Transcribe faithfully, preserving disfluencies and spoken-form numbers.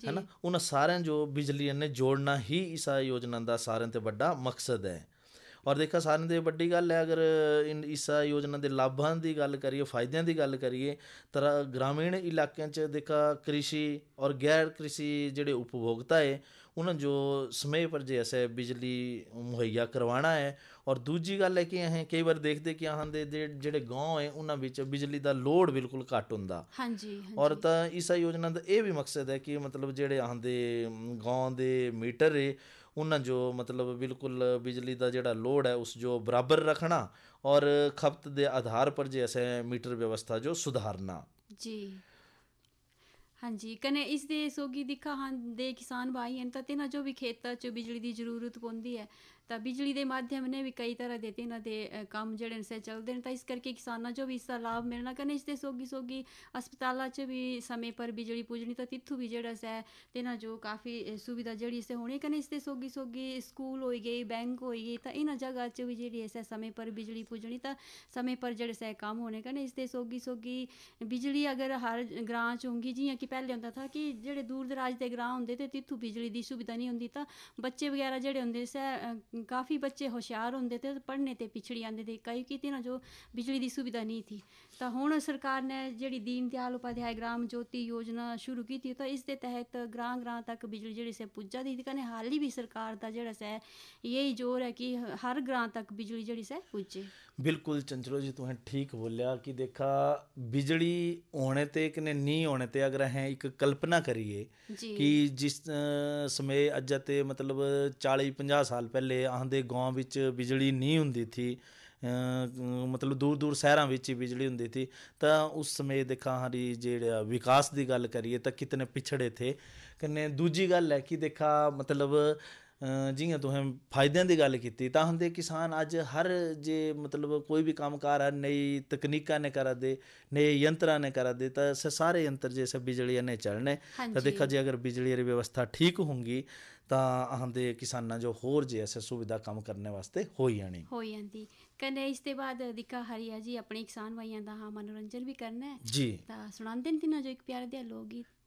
है ना, उन्हें सारे जो बिजली ने जोड़ना ही इस योजना का सारे ते बड़ा मकसद है। और देखा सारे ते बड़ी गल है, अगर इन इस योजना के लाभां की गल करिए, फायदे की गल करिए, तो ग्रामीण इलाकों च देखा कृषि और गैर कृषि जोड़े उपभोक्ता है उन्हें जो समय पर जैसे बिजली मुहैया करवाना है। और दूजी गल है कि अं कई बार देखते कि अहां दे जेडे गाँव है उन्होंने बिजली का लोड बिल्कुल घट होंदा। हाँ जी, हाँ और जी। तो इस योजना का यह भी मकसद है कि मतलब जेडे अहां दे गाँव के मीटर है उन्हें जो मतलब बिल्कुल बिजली का जोड़ा लोड है उस जो बराबर रखना और खपत के आधार पर जैसे मीटर व्यवस्था जो सुधारना जी। हाँ जी, कने इस दे सोगी दिखा हाँ दे किसान भाई हैं तो तिन्हां जो भी खेतां च बिजली की जरूरत पौंदी है तो बिजली के माध्यम ने भी कई तरह दे तिन्हां दे काम जेहड़े से चलते हैं, तो इस करके किसानों जो भी इसका लाभ मिलना। कने इसके सोगी सोगी अस्पतालों च भी समय पर बिजली पुजनी तो तिथू भी जेहड़ा से तिन्हां जो काफ़ी सुविधा जेहड़ी से होनी। कने इसके सोगी सोगी स्कूल हो गई, बैंक हो गई, तो इन्हां जगह च भी जेहड़ी है समय पर बिजली पुजनी तो समय पर जेहड़े से काम होने। कने इसके सोगी सोगी बिजली अगर हर ग्रां च होंगी, जियां कि पहले होंदा था कि जेहड़े दूर दराज के ग्रां होंदे ते तिथू बिजली की सुविधा नहीं होंदी, तो बच्चे वगैरह जेहड़े होंदे से काफ़ी बच्चे होशियार होंदे थे, पढ़ने ते पिछड़ी आते थे कई कि तिन्हां जो बिजली की सुविधा नहीं थी। तो हुण सरकार ने जेहड़ी दीन दयाल उपाध्याय ग्राम ज्योति योजना शुरू की थी, तो इस दे तहत ग्रां ग्रां तक बिजली जेहड़ी से पुज्जा दी। कने हाल ही भी सरकार का जेहड़ा से यही जोर है कि हर ग्रां तक बिजली जेहड़ी से पुजे। बिल्कुल चंचलो जी, तुहें ठीक बोलिया कि देखा बिजली होने ते कि नहीं होने ते अगर अहें एक कल्पना करिए कि जिस समय अज्जा ते मतलब चाली पंजाह साल पहले आंदे गाँव विच बिजली नहीं हुंदी थी, मतलब दूर दूर शहरों विच ही बिजली हुंदी थी, तो उस समय देखा हमारी जेड़ा विकास की गल करिए तो कितने पिछड़े थे। कन्ने दूजी गल है कि देखा मतलब जियां तुहें फायदे की गल की तो आंदे किसान अज हर जे मतलब कोई भी काम कार है नई तकनीका ने करा दे, नए यंत्रा ने करा दे, तो सारे यंत्र जैसे बिजली ने चलने। तो देखा जी अगर बिजली की व्यवस्था ठीक होंगी तो आंदे किसाना जो होर जैसे सुविधा काम करने वास्ते हो जानी हो जाती। कन्ने इसके बाद दिखा हरिया जी अपने किसान भाइयों का हाँ मनोरंजन भी करना है जी, तो सुनाते हैं तिन्हां जो एक प्यारे दे लोकगीत।